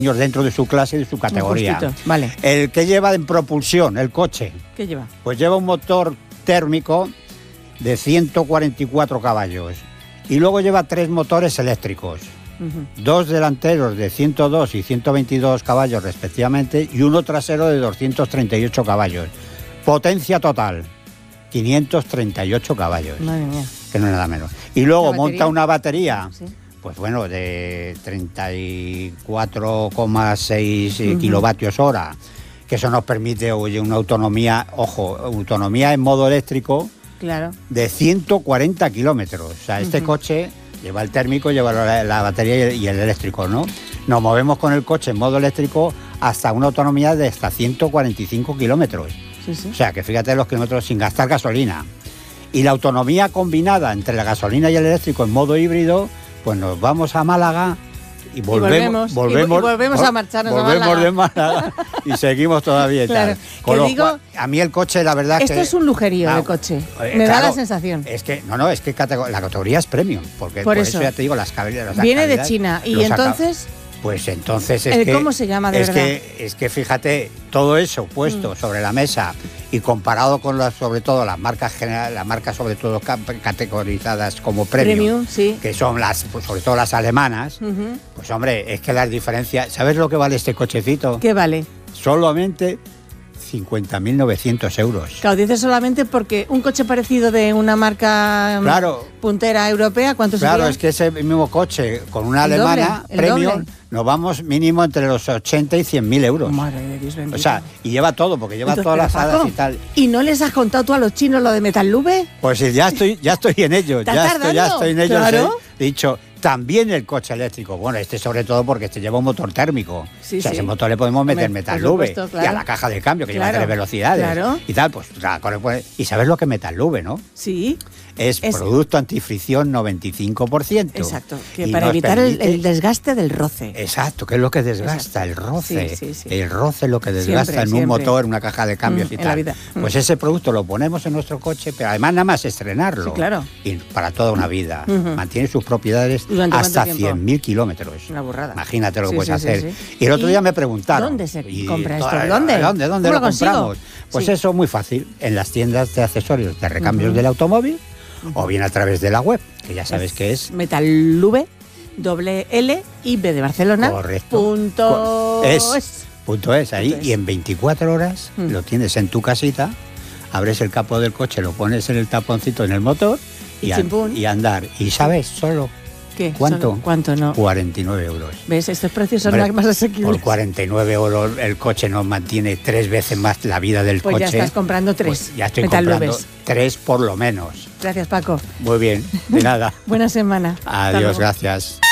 dentro de su clase y de su categoría. Vale. El que lleva en propulsión, el coche. ¿Qué lleva? Pues lleva un motor térmico de 144 caballos y luego lleva 3 motores eléctricos. 2 delanteros de 102 y 122 caballos respectivamente y uno trasero de 238 caballos. Potencia total, 538 caballos. Madre mía. Que no es nada menos. Y luego monta una batería, sí, pues bueno, de 34,6 kilovatios hora, que eso nos permite, oye, una autonomía, ojo, autonomía en modo eléctrico, claro, de 140 kilómetros. O sea, este coche lleva el térmico, lleva la batería y el eléctrico, ¿no? Nos movemos con el coche en modo eléctrico hasta una autonomía de hasta 145 kilómetros. Sí, sí. O sea, que fíjate los kilómetros sin gastar gasolina. Y la autonomía combinada entre la gasolina y el eléctrico en modo híbrido, pues nos vamos a Málaga y volvemos a marcharnos a Málaga. Volvemos de Málaga y seguimos todavía y claro, tal. Con lo cual, a mí el coche, la verdad esto que... es un lujerío de coche. Me da la sensación. Es que, es que la categoría es premium, porque por eso ya te digo, las calidades... Viene de China y entonces... Pues entonces es que... ¿Cómo se llama de verdad? Es que fíjate, todo eso puesto sobre la mesa y comparado con sobre todo las marcas generales, las marcas sobre todo categorizadas como premium, sí, que son pues sobre todo las alemanas, pues hombre, es que las diferencias... ¿Sabes lo que vale este cochecito? ¿Qué vale? Solamente 50.900 euros. Claro, dices solamente porque un coche parecido de una marca puntera europea, ¿cuánto sería? Claro, es que ese mismo coche con una alemana premium nos vamos mínimo entre los 80 y 100.000 euros. Madre de Dios bendito. O sea, y lleva todo, porque lleva todas las hadas y tal. ¿Y no les has contado tú a los chinos lo de Metallube? Pues sí, ya estoy en ello. ya estoy en ello. Claro. He dicho, también el coche eléctrico. Bueno, sobre todo porque lleva un motor térmico. Sí, o sea, ese motor le podemos meter Metallube. Claro. Y a la caja de cambio, que lleva 3 velocidades. Y tal, pues y sabes lo que es Metallube, ¿no? Sí. Es producto antifricción 95%. Exacto, que para evitar el desgaste del roce. Exacto, que es lo que desgasta, el roce. Sí. El roce es lo que desgasta en un motor, en una caja de cambios y tal. En la vida. Pues ese producto lo ponemos en nuestro coche, pero además nada más estrenarlo. Sí, claro. Y para toda una vida. Mantiene sus propiedades hasta 100.000 kilómetros. Una burrada. Imagínate lo que puedes hacer. Sí. Y el otro día me preguntaron. ¿Dónde se compra esto? ¿Dónde lo compramos? Pues eso, muy fácil. En las tiendas de accesorios de recambios del automóvil. O bien a través de la web, que ya sabes que es... Metallube, L y B de Barcelona. Correcto. .es ahí. Y en 24 horas lo tienes en tu casita, abres el capó del coche, lo pones en el taponcito en el motor y andar. ¿Y sabes solo qué? ¿Cuánto? ¿Cuánto no? 49 euros. ¿Ves? Estos precios son más asequibles. Por 49 euros el coche nos mantiene 3 veces más la vida del coche. Pues ya estás comprando 3. Pues ya estoy comprando 3 por lo menos. Gracias, Paco. Muy bien, de nada. Buena semana. Adiós, gracias.